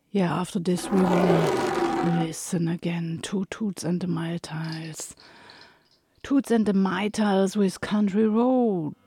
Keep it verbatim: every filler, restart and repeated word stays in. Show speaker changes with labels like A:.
A: Yeah, after this we will listen again to Toots and the Maytals. Toots and the Maytals with Country Road.